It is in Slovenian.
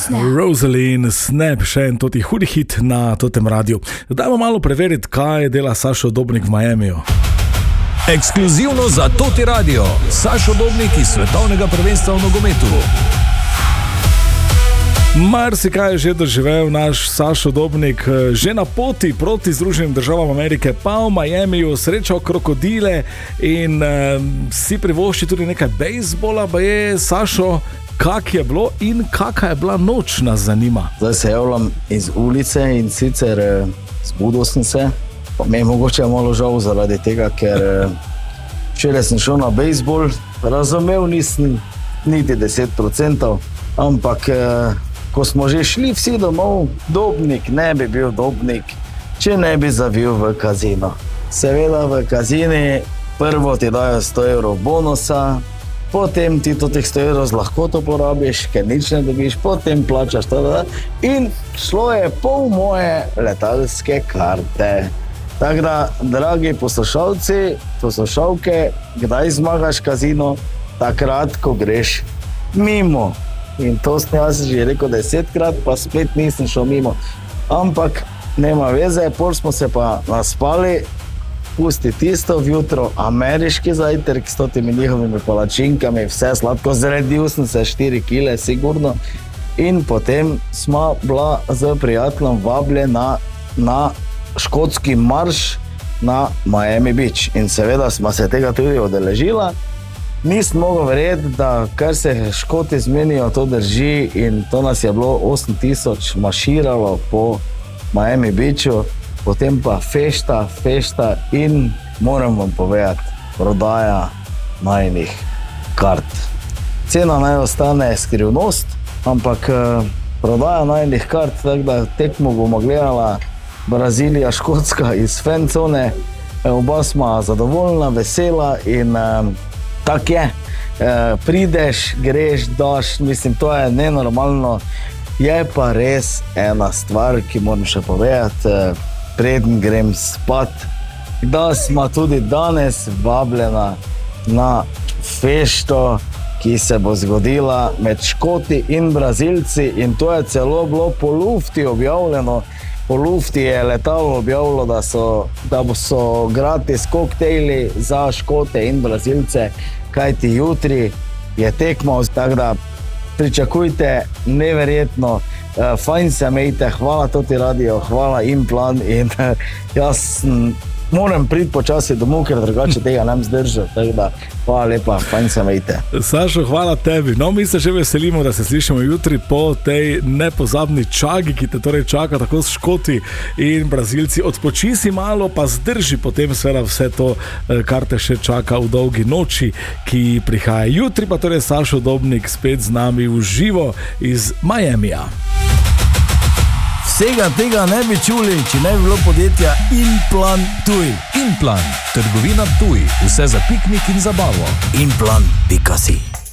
Rosaline, Snap, še en toti hudi hit na totem radiju. Dajmo malo preveriti, kaj dela Sašo Dobnik v Miamiju. Ekskluzivno za toti radio, Sašo Dobnik iz svetovnega prvenstva v nogometu. Marsikaj je že doživel naš Sašo Dobnik, že na poti proti Združenim državam Amerike, pa v Miamiju srečal krokodile in si privošči tudi nekaj bejzbola, pa je Sašo, kak je bilo in kaka je bila noč, nas zanima. Zdaj se javljam iz ulice in sicer zbudil sem se, pa mi je mogoče malo žal zaradi tega, ker včeraj sem šel na bejzbol, razumel nisem niti 10%, ampak ko smo že šli vsi domov, Dobnik ne bi bil Dobnik, če ne bi zavil v kazino. Seveda v kazini prvo ti dajo 100 evrov bonusa, potem ti to teh 100 evrov lahko to porabiš, ker nič ne dobiš, potem plačaš to in šlo je pol moje letalske karte. Tako da, dragi poslušalci, poslušalke, kdaj zmagaš kazino? Takrat, ko greš mimo. In to sem jaz že rekel 10-krat, pa spet nisem šel mimo. Ampak nema veze, pol smo se pa naspali, pusti tisto vjutro, ameriški zajtrk s totimi njihovimi palačinkami, vse sladko, zredil sem se 4 kile sigurno in potem smo bila z prijateljem vabljena na škotski marš na Miami Beach in seveda smo se tega tudi odeležila. Nisem mogel verjeti, da kar se Škoti zmenijo, to drži in to nas je bilo 8000 maširalo po Miami Beachu, potem pa fešta in moram vam povedati, prodaja najnih kart. Cena naj ostane skrivnost, ampak prodaja najnih kart, tako da tekmo bomo gledala Brazilija, Škotska iz fancone, oba smo zadovoljna, vesela in tak je, prideš, greš, daš, mislim, to je nenormalno. Je pa res ena stvar, ki moram še povedati, preden grem spat, da smo tudi danes vabljena na fešto, ki se bo zgodila med Škoti in Brazilci in to je celo bilo po lufti objavljeno. Po lufti je letalo objavilo, da so gratis koktejli za Škote in Brazilce, kajti jutri je tekmo, tako da pričakujte neverjetno, fajn se imejte, hvala toti radio, hvala Implan in jaz moram priti počasi domov, ker drugače tega ne zdržal, tako da hvala lepa, fajn se imejte. Sašo, hvala tebi. No, mi se že veselimo, da se slišimo jutri po tej nepozabni čagi, ki te torej čaka tako s Škoti in Brazilci. Odpoči si malo, pa zdrži potem seveda vse to, kar te še čaka v dolgi noči, ki prihaja jutri, pa torej Sašo Dobnik spet z nami v živo iz Miamija. Vsega tega ne bi čuli, če ne bi bilo podjetja Implan Tuj. Implan, trgovina Tuj, vse za piknik in zabavo. Implan.si